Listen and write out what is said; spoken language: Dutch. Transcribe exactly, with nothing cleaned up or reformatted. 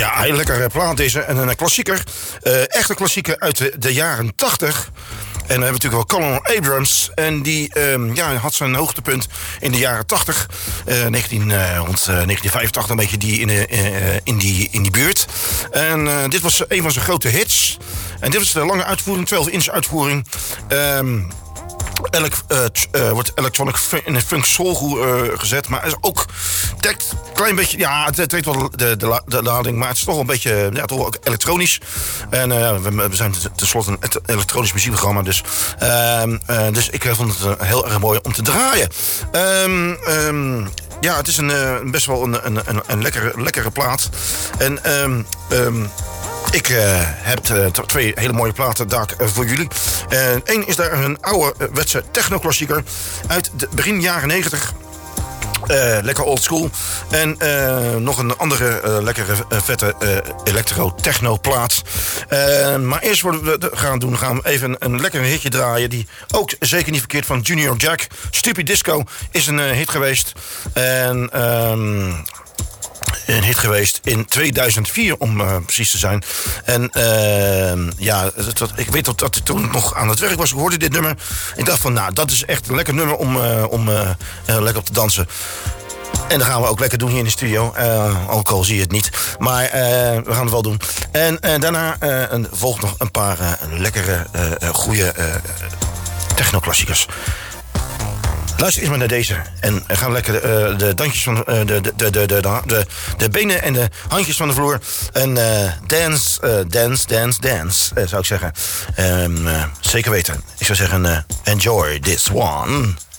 Ja, heel lekker plaat deze. En een klassieker. Uh, echt een klassieker uit de, de jaren tachtig. En we hebben natuurlijk wel Colonel Abrams. En die um, ja, had zijn hoogtepunt in de jaren tachtig. Uh, negentien, uh, rond uh, negentien vijfentachtig een beetje die in, de, uh, in, die, in die buurt. En uh, dit was een van zijn grote hits. En dit was de lange uitvoering, twaalf inch uitvoering. Um, Elk, uh, t, uh, wordt electronic fun, in een funk soul uh, gezet. Maar is ook dekt een klein beetje. Ja, het trekt wel de, de, de lading. Maar het is toch wel een beetje. Ja, toch wel ook elektronisch. En uh, we, we zijn tenslotte een elektronisch muziekprogramma. Dus, uh, uh, dus ik vond het uh, heel erg mooi om te draaien. Um, um, ja, het is een, uh, best wel een, een, een, een lekkere, lekkere plaat. En. Um, um, Ik uh, heb uh, twee hele mooie platen daar uh, voor jullie. Eén uh, is daar een ouderwetse uh, techno-klassieker uit de begin jaren negentig. Uh, lekker old school. En uh, nog een andere uh, lekkere uh, vette uh, electro-techno plaat. Uh, maar eerst wat we gaan doen, gaan we even een, een lekker hitje draaien. Die ook zeker niet verkeerd van Junior Jack. Stupid Disco is een uh, hit geweest. En... Um, Een hit geweest in tweeduizend vier, om uh, precies te zijn. En uh, ja, het, het, ik weet dat, dat ik toen nog aan het werk was. Ik hoorde dit nummer. Ik dacht van, nou, dat is echt een lekker nummer om, uh, om uh, uh, lekker op te dansen. En dat gaan we ook lekker doen hier in de studio. Uh, ook al zie je het niet. Maar uh, we gaan het wel doen. En uh, daarna uh, een, volgt nog een paar uh, lekkere, uh, goede uh, techno-klassiekers. Luister eens maar naar deze. En gaan lekker uh, de dansjes van uh, de, de, de, de, de, de, de benen en de handjes van de vloer. En uh, dance, uh, dance, dance, dance, uh, zou ik zeggen. Um, uh, zeker weten. Ik zou zeggen, uh, enjoy this one.